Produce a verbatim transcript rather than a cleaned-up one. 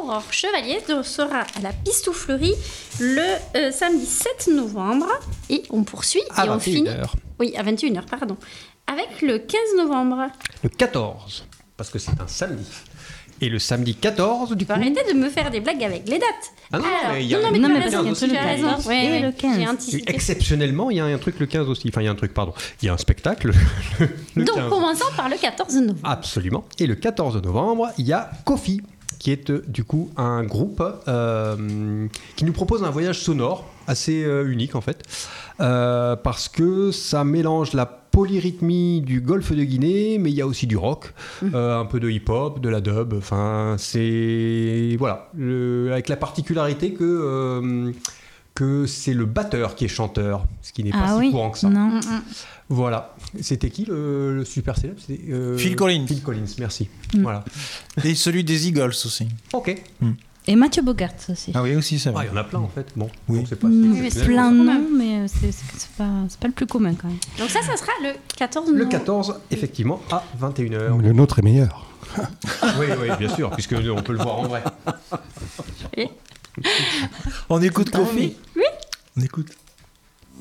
Aurore Chevalier sera à la Pistouflerie le euh, samedi sept novembre. Et on poursuit à et on finit. vingt et une heures. Oui, à vingt et une heures, pardon. Avec le quinze novembre. Le quatorze, parce que c'est un samedi. Et le samedi quatorze, du Tu peux coup... arrêter de me faire des blagues avec les dates. Ah non, Alors, mais il y a non, un- mais Non, tu as mais raison, parce qu'il y tu a as le raison. quatorze Ouais, et ouais, le quinze. j'ai Oui, anticipé. exceptionnellement, il y a un truc le quinze aussi. Enfin, il y a un truc, pardon. Il y a un spectacle. le- le Donc, quinze. commençons par le quatorze novembre. Absolument. Et le quatorze novembre, il y a Kofi, qui est euh, du coup un groupe euh, qui nous propose un voyage sonore assez euh, unique en fait, euh, parce que ça mélange la polyrythmie du golfe de Guinée, mais il y a aussi du rock, euh, un peu de hip-hop, de la dub. Enfin, c'est voilà, le- avec la particularité que euh, que c'est le batteur qui est chanteur, ce qui n'est pas Ah si oui, courant que ça. non. Mm, mm. Voilà. C'était qui le, le super célèbre? C'était, euh, Phil Collins. Phil Collins, merci. Mm. Voilà. Et celui des Eagles aussi. Ok. Et Mathieu Bogart aussi. Ah oui, aussi, c'est Ah, vrai. il y en a plein en fait. Bon, Oui. donc c'est pas Mm, si mais exceptionnel. plein de quand noms, même. mais euh, c'est, c'est, c'est pas, c'est pas le plus commun quand même. Donc ça, ça sera le quatorze Le novembre. quatorze, effectivement, à vingt et une heures. Le nôtre est meilleur. Oui, oui, bien sûr, puisque nous, on peut le voir en vrai. On écoute Ah Kofi oui. Oui. On écoute.